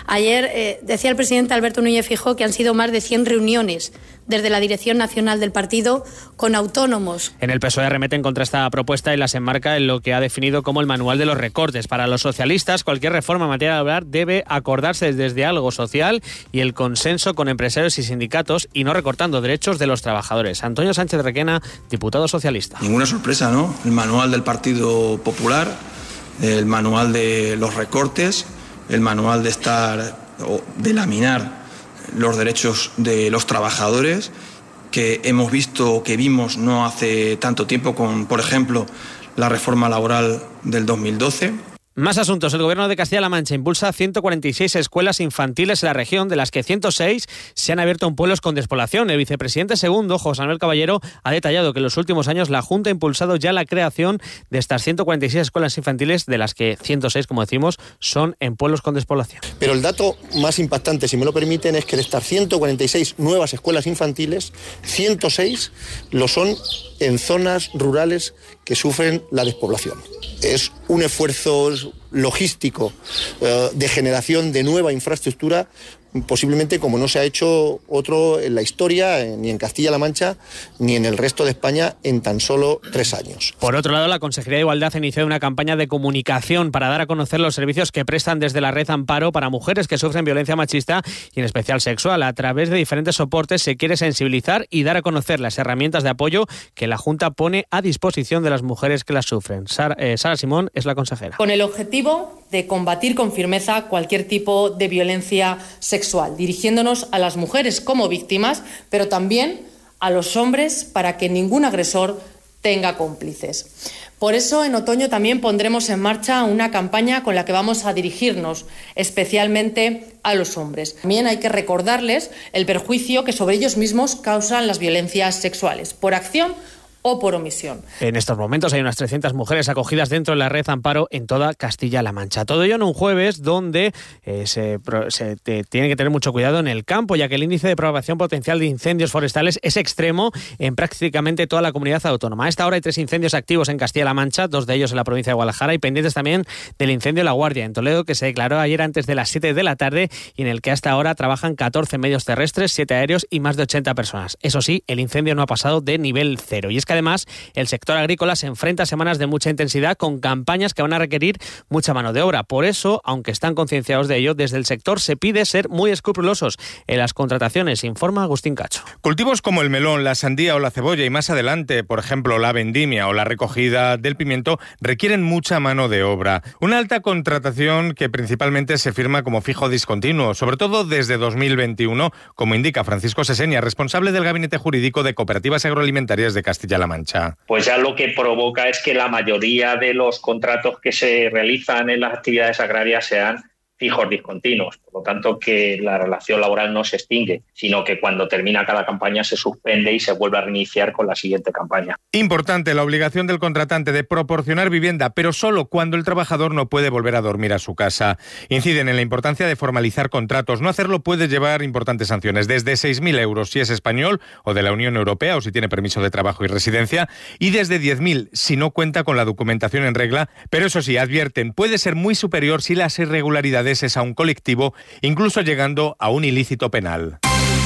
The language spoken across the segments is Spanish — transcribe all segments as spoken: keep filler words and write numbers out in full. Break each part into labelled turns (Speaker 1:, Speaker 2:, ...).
Speaker 1: Ayer eh, decía el presidente Alberto Núñez Feijóo que han sido más de cien reuniones desde la dirección nacional del partido con autónomos.
Speaker 2: En el P S O E arremeten contra esta propuesta y las enmarca en lo que ha definido como el manual de los recortes. Para los socialistas, cualquier reforma en materia laboral debe acordarse desde algo social y el consenso con empresarios y sindicatos y no recortando derechos de los trabajadores. Antonio Sánchez Requena, diputado socialista.
Speaker 3: Ninguna sorpresa, ¿no? El manual del Partido Popular, el manual de los recortes, el manual de estar o de laminar los derechos de los trabajadores que hemos visto, que vimos no hace tanto tiempo con, por ejemplo, la reforma laboral del dos mil doce.
Speaker 2: Más asuntos. El Gobierno de Castilla-La Mancha impulsa ciento cuarenta y seis escuelas infantiles en la región, de las que ciento seis se han abierto en pueblos con despoblación. El vicepresidente segundo, José Manuel Caballero, ha detallado que en los últimos años la Junta ha impulsado ya la creación de estas ciento cuarenta y seis escuelas infantiles, de las que ciento seis, como decimos, son en pueblos con despoblación.
Speaker 4: Pero el dato más impactante, si me lo permiten, es que de estas ciento cuarenta y seis nuevas escuelas infantiles, ciento seis lo son en zonas rurales que sufren la despoblación. Es un esfuerzo logístico eh, de generación de nueva infraestructura, posiblemente como no se ha hecho otro en la historia, eh, ni en Castilla-La Mancha, ni en el resto de España en tan solo tres años.
Speaker 2: Por otro lado, la Consejería de Igualdad ha iniciado una campaña de comunicación para dar a conocer los servicios que prestan desde la Red Amparo para mujeres que sufren violencia machista y en especial sexual. A través de diferentes soportes se quiere sensibilizar y dar a conocer las herramientas de apoyo que la Junta pone a disposición de las mujeres que las sufren. Sara, eh, Sara Simón es la consejera.
Speaker 5: Con el objetivo de combatir con firmeza cualquier tipo de violencia sexual, dirigiéndonos a las mujeres como víctimas, pero también a los hombres para que ningún agresor tenga cómplices. Por eso, en otoño también pondremos en marcha una campaña con la que vamos a dirigirnos especialmente a los hombres. También hay que recordarles el perjuicio que sobre ellos mismos causan las violencias sexuales, por acción o por omisión.
Speaker 2: En estos momentos hay unas trescientas mujeres acogidas dentro de la Red Amparo en toda Castilla-La Mancha. Todo ello en un jueves donde eh, se, se te, tiene que tener mucho cuidado en el campo, ya que el índice de propagación potencial de incendios forestales es extremo en prácticamente toda la comunidad autónoma. A esta hora hay tres incendios activos en Castilla-La Mancha, dos de ellos en la provincia de Guadalajara, y pendientes también del incendio La Guardia en Toledo, que se declaró ayer antes de las siete de la tarde y en el que hasta ahora trabajan catorce medios terrestres, siete aéreos y más de ochenta personas. Eso sí, el incendio no ha pasado de nivel cero. Y es que además, el sector agrícola se enfrenta a semanas de mucha intensidad con campañas que van a requerir mucha mano de obra. Por eso, aunque están concienciados de ello, desde el sector se pide ser muy escrupulosos en las contrataciones, informa Agustín Cacho.
Speaker 6: Cultivos como el melón, la sandía o la cebolla y más adelante, por ejemplo, la vendimia o la recogida del pimiento, requieren mucha mano de obra. Una alta contratación que principalmente se firma como fijo discontinuo, sobre todo desde dos mil veintiuno, como indica Francisco Sesenia, responsable del Gabinete Jurídico de Cooperativas Agroalimentarias de Castilla-La Mancha.
Speaker 7: Pues ya lo que provoca es que la mayoría de los contratos que se realizan en las actividades agrarias sean fijos discontinuos, por lo tanto que la relación laboral no se extingue, sino que cuando termina cada campaña se suspende y se vuelve a reiniciar con la siguiente campaña.
Speaker 6: Importante la obligación del contratante de proporcionar vivienda, pero solo cuando el trabajador no puede volver a dormir a su casa. Inciden en la importancia de formalizar contratos. No hacerlo puede llevar importantes sanciones, desde seis mil euros si es español o de la Unión Europea o si tiene permiso de trabajo y residencia, y desde diez mil si no cuenta con la documentación en regla, pero eso sí, advierten, puede ser muy superior si las irregularidades es a un colectivo, incluso llegando a un ilícito penal.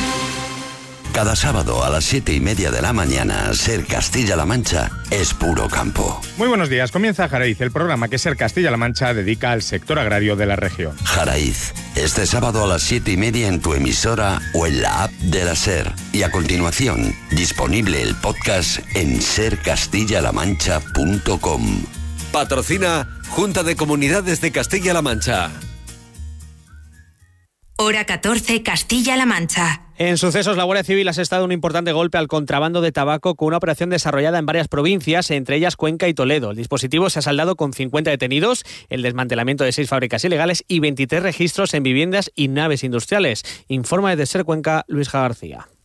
Speaker 8: Cada sábado a las siete y media de la mañana, Ser Castilla-La Mancha es puro campo.
Speaker 6: Muy buenos días, comienza Jaraiz, el programa que Ser Castilla-La Mancha dedica al sector agrario de la región.
Speaker 8: Jaraiz, este sábado a las siete y media en tu emisora o en la app de la Ser. Y a continuación, disponible el podcast en ser castilla la mancha punto com.
Speaker 9: Patrocina Junta de Comunidades de Castilla-La Mancha.
Speaker 10: Hora catorce, Castilla-La Mancha.
Speaker 2: En sucesos, la Guardia Civil ha asestado un importante golpe al contrabando de tabaco con una operación desarrollada en varias provincias, entre ellas Cuenca y Toledo. El dispositivo se ha saldado con cincuenta detenidos, el desmantelamiento de seis fábricas ilegales y veintitrés registros en viviendas y naves industriales. Informa desde Ser Cuenca, Luis García.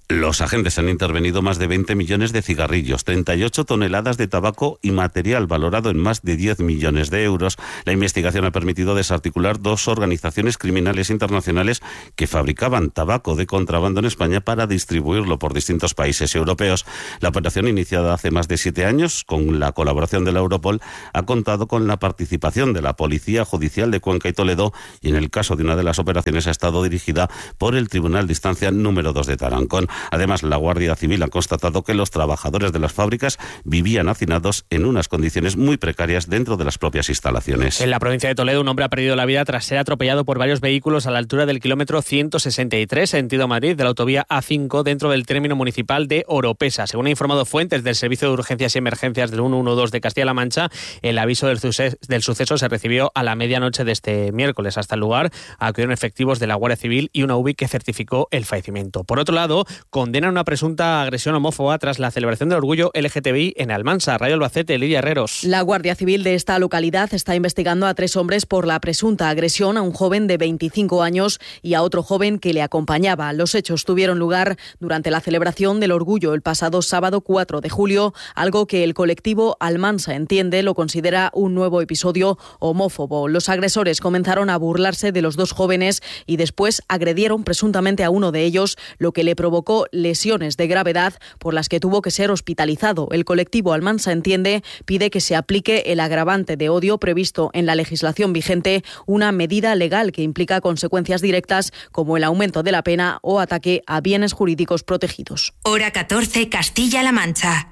Speaker 11: Los agentes han intervenido más de veinte millones de cigarrillos, treinta y ocho toneladas de tabaco y material valorado en más de diez millones de euros. La investigación ha permitido desarticular dos organizaciones criminales internacionales que fabricaban tabaco de contrabando en España para distribuirlo por distintos países europeos. La operación, iniciada hace más de siete años con la colaboración de la Europol, ha contado con la participación de la Policía Judicial de Cuenca y Toledo, y en el caso de una de las operaciones ha estado dirigida por el Tribunal de Instancia número dos de Tarancón. Además, la Guardia Civil ha constatado que los trabajadores de las fábricas vivían hacinados en unas condiciones muy precarias dentro de las propias instalaciones.
Speaker 2: En la provincia de Toledo, un hombre ha perdido la vida tras ser atropellado por varios vehículos a la altura del kilómetro ciento sesenta y tres, sentido Madrid, de la autovía A cinco, dentro del término municipal de Oropesa. Según han informado fuentes del Servicio de Urgencias y Emergencias del ciento doce de Castilla-La Mancha, el aviso del, suces- del suceso se recibió a la medianoche de este miércoles. Hasta el lugar acudieron efectivos de la Guardia Civil y una U B I que certificó el fallecimiento. Por otro lado, condenan una presunta agresión homófoba tras la celebración del orgullo L G T B I en Almansa. Radio Albacete, Lidia Herreros.
Speaker 12: La Guardia Civil de esta localidad está investigando a tres hombres por la presunta agresión a un joven de veinticinco años y a otro joven que le acompañaba. Los hechos tuvieron lugar durante la celebración del orgullo el pasado sábado cuatro de julio, algo que el colectivo Almansa entiende lo considera un nuevo episodio homófobo. Los agresores comenzaron a burlarse de los dos jóvenes y después agredieron presuntamente a uno de ellos, lo que le provocó lesiones de gravedad por las que tuvo que ser hospitalizado. El colectivo Almansa entiende pide que se aplique el agravante de odio previsto en la legislación vigente, una medida legal que implica consecuencias directas como el aumento de la pena o ataque a bienes jurídicos protegidos.
Speaker 10: Hora catorce, Castilla-La Mancha.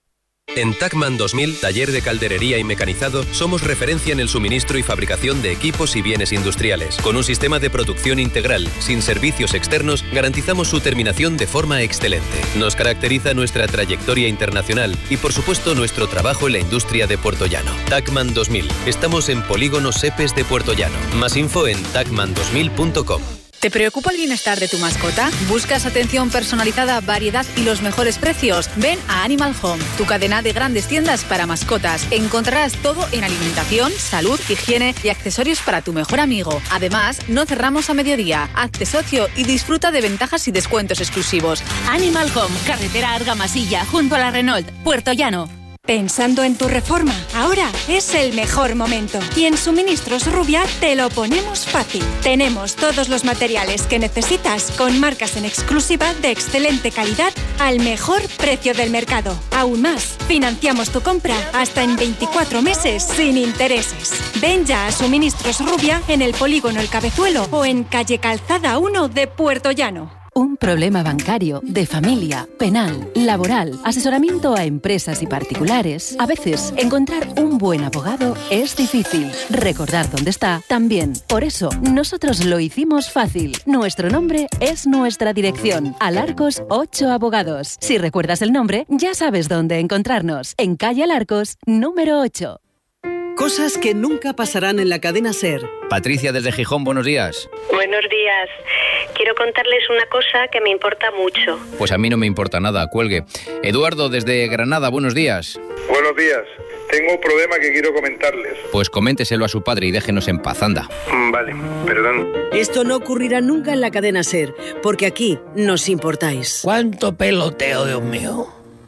Speaker 13: En Tacman dos mil, taller de calderería y mecanizado, somos referencia en el suministro y fabricación de equipos y bienes industriales. Con un sistema de producción integral, sin servicios externos, garantizamos su terminación de forma excelente. Nos caracteriza nuestra trayectoria internacional y, por supuesto, nuestro trabajo en la industria de Puertollano. Tacman dos mil. Estamos en Polígono Sepes de Puertollano. Más info en tacman dos mil punto com.
Speaker 14: ¿Te preocupa el bienestar de tu mascota? ¿Buscas atención personalizada, variedad y los mejores precios? Ven a Animal Home, tu cadena de grandes tiendas para mascotas. Encontrarás todo en alimentación, salud, higiene y accesorios para tu mejor amigo. Además, no cerramos a mediodía. Hazte socio y disfruta de ventajas y descuentos exclusivos.
Speaker 15: Animal Home, carretera Argamasilla, junto a la Renault, Puertollano. Pensando en tu reforma, ahora es el mejor momento. Y en Suministros Rubia te lo ponemos fácil. Tenemos todos los materiales que necesitas con marcas en exclusiva de excelente calidad al mejor precio del mercado. Aún más, financiamos tu compra hasta en veinticuatro meses sin intereses. Ven ya a Suministros Rubia en el Polígono El Cabezuelo o en calle Calzada uno de Puertollano.
Speaker 16: Un problema bancario, de familia, penal, laboral, asesoramiento a empresas y particulares. A veces, encontrar un buen abogado es difícil. Recordar dónde está, también. Por eso, nosotros lo hicimos fácil. Nuestro nombre es nuestra dirección. Alarcos ocho Abogados. Si recuerdas el nombre, ya sabes dónde encontrarnos. En calle Alarcos, número ocho.
Speaker 17: Cosas que nunca pasarán en la cadena SER.
Speaker 18: Patricia desde Gijón, buenos días.
Speaker 19: Buenos días. Quiero contarles una cosa que me importa mucho.
Speaker 18: Pues a mí no me importa nada, cuelgue. Eduardo desde Granada, buenos días.
Speaker 20: Buenos días. Tengo un problema que quiero comentarles.
Speaker 18: Pues coménteselo a su padre y déjenos en paz, anda.
Speaker 20: Vale, perdón.
Speaker 17: Esto no ocurrirá nunca en la cadena SER, porque aquí nos importáis.
Speaker 21: ¿Cuánto peloteo, Dios mío?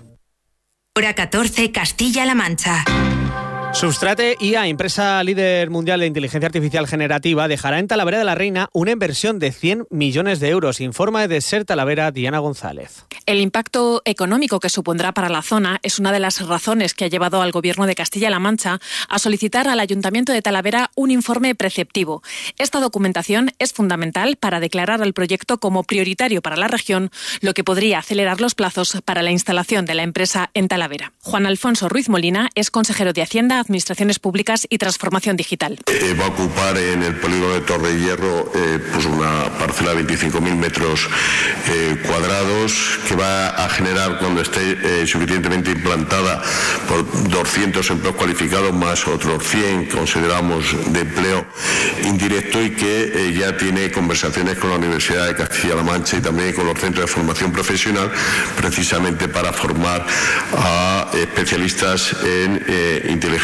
Speaker 10: Hora catorce, Castilla-La Mancha.
Speaker 2: Substrate I A, empresa líder mundial de inteligencia artificial generativa, dejará en Talavera de la Reina una inversión de cien millones de euros, informa de SER Talavera Diana González.
Speaker 22: El impacto económico que supondrá para la zona es una de las razones que ha llevado al Gobierno de Castilla-La Mancha a solicitar al Ayuntamiento de Talavera un informe preceptivo. Esta documentación es fundamental para declarar el proyecto como prioritario para la región, lo que podría acelerar los plazos para la instalación de la empresa en Talavera. Juan Alfonso Ruiz Molina es consejero de Hacienda, Administraciones Públicas y Transformación Digital.
Speaker 23: Eh, va a ocupar en el polígono de Torre Hierro eh, pues una parcela de veinticinco mil metros eh, cuadrados que va a generar, cuando esté eh, suficientemente implantada, por doscientos empleos cualificados más otros cien, consideramos, de empleo indirecto, y que eh, ya tiene conversaciones con la Universidad de Castilla-La Mancha y también con los centros de formación profesional, precisamente para formar a especialistas en eh, inteligencia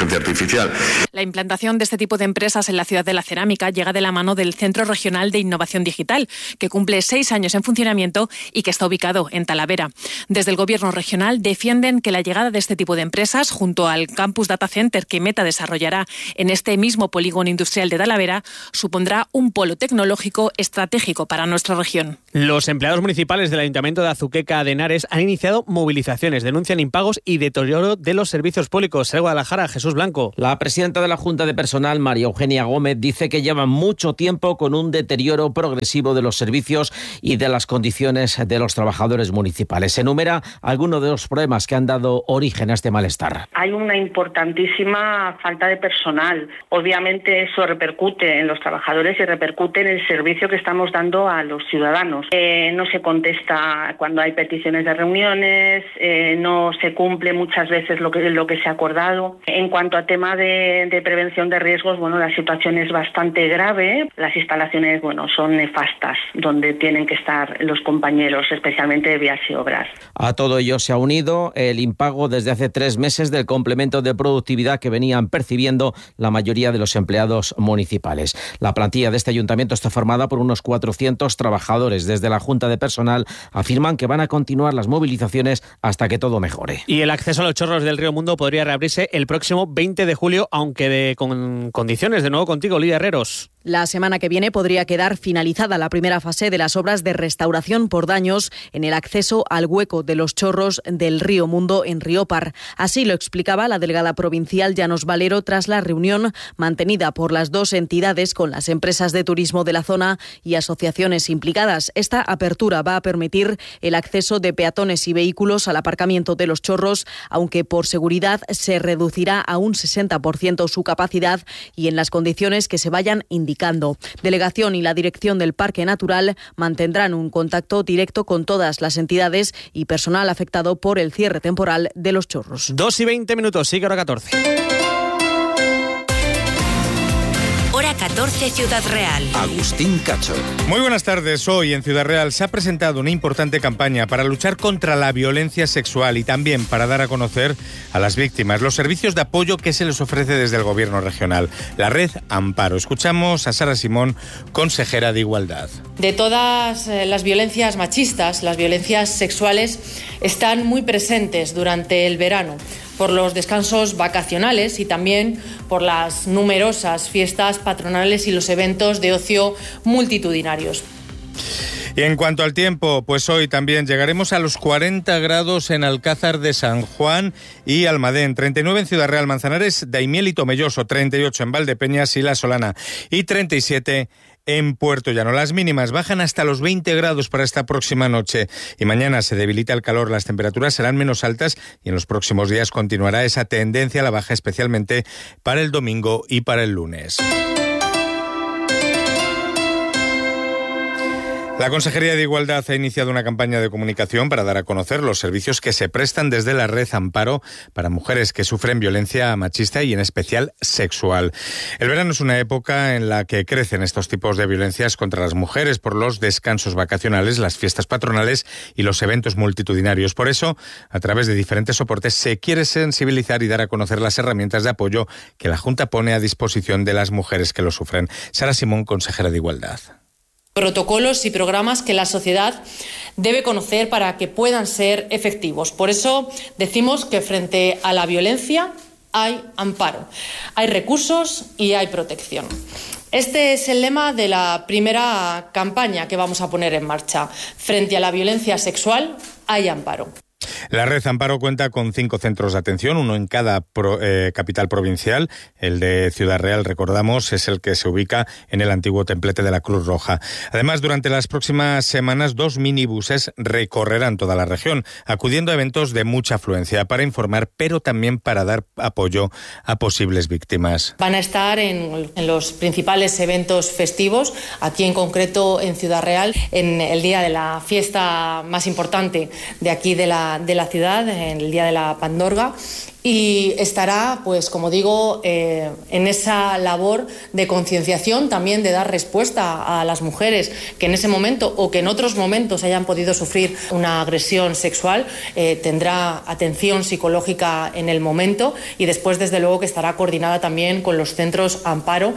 Speaker 23: inteligencia artificial.
Speaker 22: La implantación de este tipo de empresas en la ciudad de la cerámica llega de la mano del Centro Regional de Innovación Digital, que cumple seis años en funcionamiento y que está ubicado en Talavera. Desde el Gobierno regional defienden que la llegada de este tipo de empresas, junto al Campus Data Center que Meta desarrollará en este mismo polígono industrial de Talavera, supondrá un polo tecnológico estratégico para nuestra región.
Speaker 2: Los empleados municipales del Ayuntamiento de Azuqueca de Henares han iniciado movilizaciones, denuncian impagos y deterioro de los servicios públicos. En Guadalajara, Jesús Blanco.
Speaker 1: La presidenta de la Junta de Personal, María Eugenia Gómez, dice que lleva mucho tiempo con un deterioro progresivo de los servicios y de las condiciones de los trabajadores municipales. Enumera algunos de los problemas que han dado origen a este malestar.
Speaker 3: Hay una importantísima falta de personal. Obviamente eso repercute en los trabajadores y repercute en el servicio que estamos dando a los ciudadanos. Eh, no se contesta cuando hay peticiones de reuniones, eh, no se cumple muchas veces lo que, lo que se ha acordado. En cuanto a tema de, de prevención de riesgos, bueno, la situación es bastante grave. Las instalaciones, bueno, son nefastas, donde tienen que estar los compañeros, especialmente de vías y obras.
Speaker 1: A todo ello se ha unido el impago desde hace tres meses del complemento de productividad que venían percibiendo la mayoría de los empleados municipales. La plantilla de este ayuntamiento está formada por unos cuatrocientos trabajadores. Desde la Junta de Personal afirman que van a continuar las movilizaciones hasta que todo mejore.
Speaker 2: Y el acceso a los chorros del Río Mundo podría reabrirse el próximo veinte de julio, aunque de, con condiciones. De nuevo contigo, Lidia Herreros.
Speaker 12: La semana que viene podría quedar finalizada la primera fase de las obras de restauración por daños en el acceso al hueco de los chorros del Río Mundo en Riópar. Así lo explicaba la delegada provincial Llanos Valero tras la reunión mantenida por las dos entidades con las empresas de turismo de la zona y asociaciones implicadas. Esta apertura va a permitir el acceso de peatones y vehículos al aparcamiento de los chorros, aunque por seguridad se reducirá a un sesenta por ciento su capacidad y en las condiciones que se vayan indicando. Delegación y la dirección del Parque Natural mantendrán un contacto directo con todas las entidades y personal afectado por el cierre temporal de los chorros.
Speaker 2: Dos y veinte minutos, sigue hora catorce.
Speaker 10: Hora catorce, Ciudad Real.
Speaker 9: Agustín Cacho.
Speaker 6: Muy buenas tardes. Hoy en Ciudad Real se ha presentado una importante campaña para luchar contra la violencia sexual y también para dar a conocer a las víctimas los servicios de apoyo que se les ofrece desde el Gobierno regional, la Red Amparo. Escuchamos a Sara Simón, consejera de Igualdad.
Speaker 5: De todas las violencias machistas, las violencias sexuales están muy presentes durante el verano, por los descansos vacacionales y también por las numerosas fiestas patronales y los eventos de ocio multitudinarios.
Speaker 6: Y en cuanto al tiempo, pues hoy también llegaremos a los cuarenta grados en Alcázar de San Juan y Almadén, treinta y nueve en Ciudad Real, Manzanares, Daimiel y Tomelloso, treinta y ocho en Valdepeñas y La Solana y treinta y siete en Puerto Llano. Las mínimas bajan hasta los veinte grados para esta próxima noche y mañana se debilita el calor, las temperaturas serán menos altas y en los próximos días continuará esa tendencia a la baja, especialmente para el domingo y para el lunes. La Consejería de Igualdad ha iniciado una campaña de comunicación para dar a conocer los servicios que se prestan desde la Red Amparo para mujeres que sufren violencia machista y en especial sexual. El verano es una época en la que crecen estos tipos de violencias contra las mujeres por los descansos vacacionales, las fiestas patronales y los eventos multitudinarios. Por eso, a través de diferentes soportes, se quiere sensibilizar y dar a conocer las herramientas de apoyo que la Junta pone a disposición de las mujeres que lo sufren. Sara Simón, consejera de Igualdad.
Speaker 5: Protocolos y programas que la sociedad debe conocer para que puedan ser efectivos. Por eso decimos que frente a la violencia hay amparo, hay recursos y hay protección. Este es el lema de la primera campaña que vamos a poner en marcha. Frente a la violencia sexual hay amparo.
Speaker 6: La Red Amparo cuenta con cinco centros de atención, uno en cada pro, eh, capital provincial. El de Ciudad Real, recordamos, es el que se ubica en el antiguo templete de la Cruz Roja. Además, durante las próximas semanas, dos minibuses recorrerán toda la región, acudiendo a eventos de mucha afluencia para informar, pero también para dar apoyo a posibles víctimas.
Speaker 5: Van a estar en, en los principales eventos festivos, aquí en concreto en Ciudad Real, en el día de la fiesta más importante de aquí de la de de la ciudad, en el Día de la Pandorga, y estará, pues como digo, eh, en esa labor de concienciación, también de dar respuesta a las mujeres que en ese momento o que en otros momentos hayan podido sufrir una agresión sexual. Eh, tendrá atención psicológica en el momento y después, desde luego, que estará coordinada también con los centros Amparo.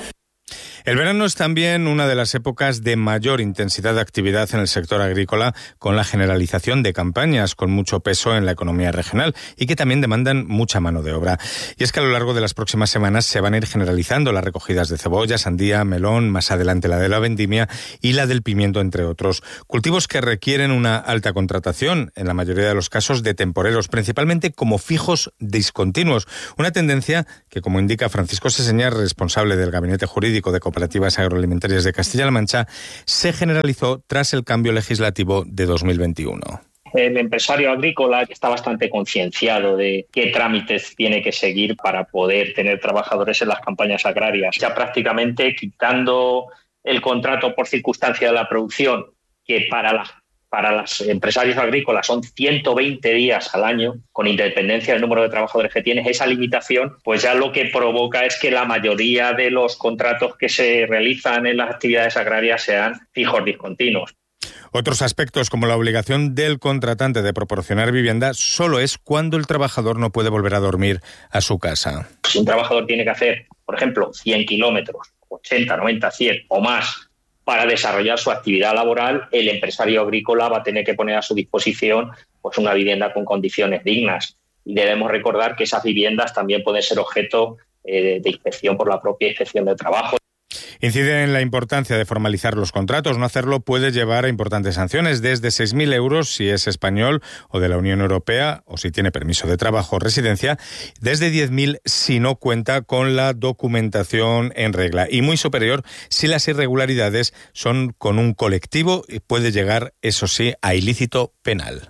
Speaker 6: El verano es también una de las épocas de mayor intensidad de actividad en el sector agrícola, con la generalización de campañas con mucho peso en la economía regional y que también demandan mucha mano de obra. Y es que a lo largo de las próximas semanas se van a ir generalizando las recogidas de cebolla, sandía, melón, más adelante la de la vendimia y la del pimiento, entre otros. Cultivos que requieren una alta contratación, en la mayoría de los casos de temporeros, principalmente como fijos discontinuos. Una tendencia que, como indica Francisco Seseña, responsable del Gabinete Jurídico de Cooperativas Agroalimentarias de Castilla-La Mancha, se generalizó tras el cambio legislativo de dos mil veintiuno.
Speaker 4: El empresario agrícola está bastante concienciado de qué trámites tiene que seguir para poder tener trabajadores en las campañas agrarias. Ya prácticamente quitando el contrato por circunstancia de la producción, que para las Para los empresarios agrícolas son ciento veinte días al año, con independencia del número de trabajadores que tienes, esa limitación, pues ya lo que provoca es que la mayoría de los contratos que se realizan en las actividades agrarias sean fijos discontinuos.
Speaker 6: Otros aspectos, como la obligación del contratante de proporcionar vivienda, solo es cuando el trabajador no puede volver a dormir a su casa.
Speaker 4: Si un trabajador tiene que hacer, por ejemplo, cien kilómetros, ochenta, noventa, cien o más, para desarrollar su actividad laboral, el empresario agrícola va a tener que poner a su disposición pues, una vivienda con condiciones dignas. Y debemos recordar que esas viviendas también pueden ser objeto eh, de inspección por la propia Inspección de Trabajo.
Speaker 6: Incide en la importancia de formalizar los contratos. No hacerlo puede llevar a importantes sanciones, desde seis mil euros si es español o de la Unión Europea o si tiene permiso de trabajo o residencia, desde diez mil si no cuenta con la documentación en regla y muy superior si las irregularidades son con un colectivo y puede llegar, eso sí, a ilícito penal.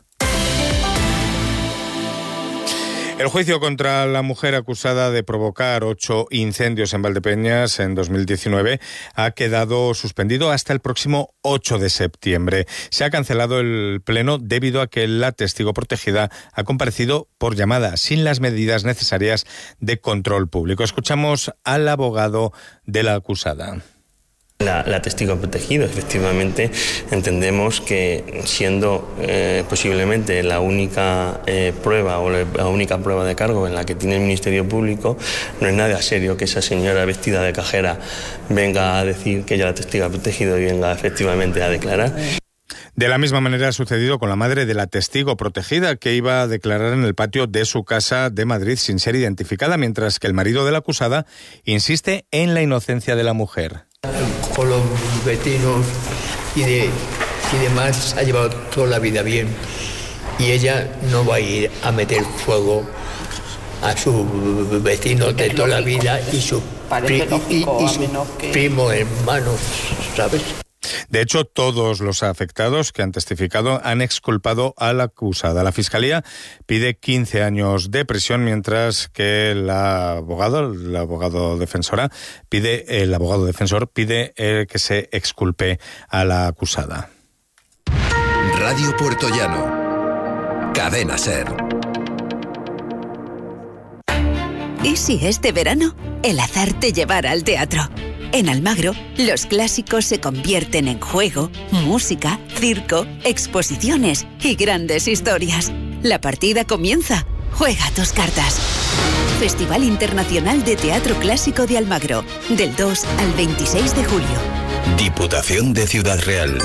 Speaker 6: El juicio contra la mujer acusada de provocar ocho incendios en Valdepeñas en dos mil diecinueve ha quedado suspendido hasta el próximo ocho de septiembre. Se ha cancelado el pleno debido a que la testigo protegida ha comparecido por llamada, sin las medidas necesarias de control público. Escuchamos al abogado de la acusada.
Speaker 7: La, la testigo protegido, efectivamente, entendemos que siendo eh, posiblemente la única eh, prueba o la única prueba de cargo en la que tiene el Ministerio Público, no es nada serio que esa señora vestida de cajera venga a decir que ella la testigo protegido y venga efectivamente a declarar.
Speaker 6: De la misma manera ha sucedido con la madre de la testigo protegida, que iba a declarar en el patio de su casa de Madrid sin ser identificada, mientras que el marido de la acusada insiste en la inocencia de la mujer.
Speaker 21: Con los vecinos y, de, y demás ha llevado toda la vida bien, y ella no va a ir a meter fuego a sus vecinos de toda la vida y sus pri, y, y su primos hermanos, ¿sabes?
Speaker 6: De hecho, todos los afectados que han testificado han exculpado a la acusada. La Fiscalía pide quince años de prisión, mientras que el abogado, el abogado defensora, pide, el abogado defensor pide eh, que se exculpe a la acusada.
Speaker 9: Radio Puertollano. Cadena SER.
Speaker 8: ¿Y si este verano el azar te llevara al teatro? En Almagro, los clásicos se convierten en juego, música, circo, exposiciones y grandes historias. La partida comienza. Juega tus cartas. Festival Internacional de Teatro Clásico de Almagro, del dos al veintiséis de julio.
Speaker 9: Diputación de Ciudad Real.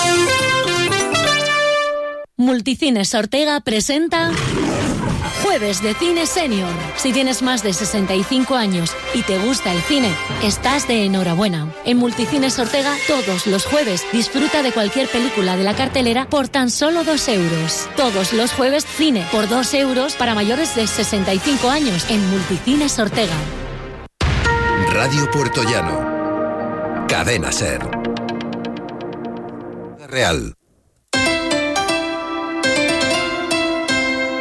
Speaker 24: Multicines Ortega presenta Jueves de Cine Senior. Si tienes más de sesenta y cinco años y te gusta el cine, estás de enhorabuena. En Multicines Ortega, todos los jueves, disfruta de cualquier película de la cartelera por tan solo dos euros. Todos los jueves, cine por dos euros para mayores de sesenta y cinco años en Multicines Ortega.
Speaker 9: Radio Puertollano. Cadena SER. Real.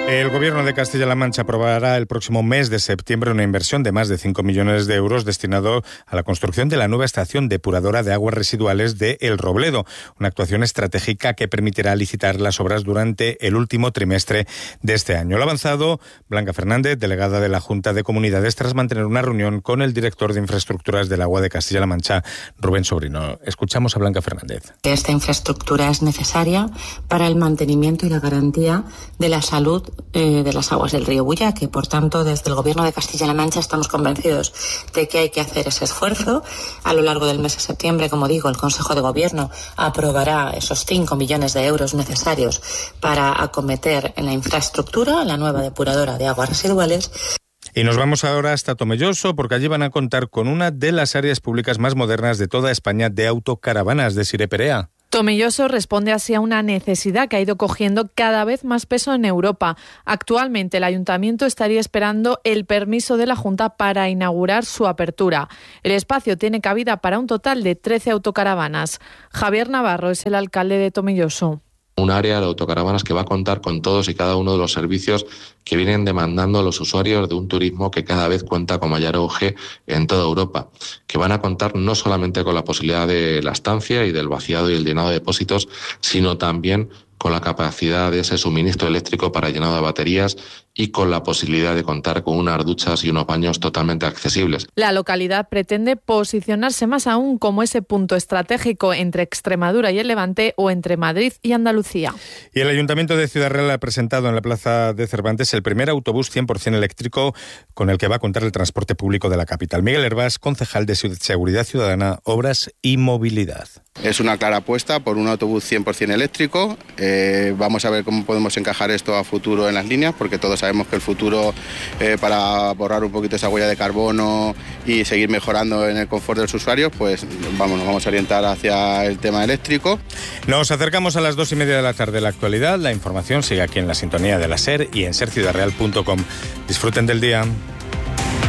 Speaker 6: El Gobierno de Castilla-La Mancha aprobará el próximo mes de septiembre una inversión de más de cinco millones de euros destinado a la construcción de la nueva estación depuradora de aguas residuales de El Robledo, una actuación estratégica que permitirá licitar las obras durante el último trimestre de este año. Lo ha avanzado Blanca Fernández, delegada de la Junta de Comunidades, tras mantener una reunión con el director de Infraestructuras del Agua de Castilla-La Mancha, Rubén Sobrino. Escuchamos a Blanca Fernández.
Speaker 11: Esta infraestructura es necesaria para el mantenimiento y la garantía de la salud eh, de las aguas del río Bulla, que por tanto desde el Gobierno de Castilla-La Mancha estamos convencidos de que hay que hacer ese esfuerzo. A lo largo del mes de septiembre, como digo, el Consejo de Gobierno aprobará esos cinco millones de euros necesarios para acometer en la infraestructura la nueva depuradora de aguas residuales.
Speaker 6: Y nos vamos ahora hasta Tomelloso, porque allí van a contar con una de las áreas públicas más modernas de toda España de autocaravanas. Desiré Perea.
Speaker 13: Tomelloso responde así a una necesidad que ha ido cogiendo cada vez más peso en Europa. Actualmente el Ayuntamiento estaría esperando el permiso de la Junta para inaugurar su apertura. El espacio tiene cabida para un total de trece autocaravanas. Javier Navarro es el alcalde de Tomelloso.
Speaker 14: Un área de autocaravanas que va a contar con todos y cada uno de los servicios que vienen demandando los usuarios de un turismo que cada vez cuenta con mayor auge en toda Europa, que van a contar no solamente con la posibilidad de la estancia y del vaciado y el llenado de depósitos, sino también con la capacidad de ese suministro eléctrico para llenado de baterías y con la posibilidad de contar con unas duchas y unos baños totalmente accesibles.
Speaker 13: La localidad pretende posicionarse más aún como ese punto estratégico entre Extremadura y el Levante o entre Madrid y Andalucía.
Speaker 6: Y el Ayuntamiento de Ciudad Real ha presentado en la Plaza de Cervantes el primer autobús cien por ciento eléctrico con el que va a contar el transporte público de la capital. Miguel Hervás, concejal de Seguridad Ciudadana, Obras y Movilidad.
Speaker 15: Es una clara apuesta por un autobús cien por ciento eléctrico. Eh, vamos a ver cómo podemos encajar esto a futuro en las líneas, porque todos sabemos que el futuro, eh, para borrar un poquito esa huella de carbono y seguir mejorando en el confort de los usuarios, pues vamos, nos vamos a orientar hacia el tema eléctrico.
Speaker 6: Nos acercamos a las dos y media de la tarde de la actualidad. La información sigue aquí en la sintonía de la SER y en ser ciudad real punto com. Disfruten del día.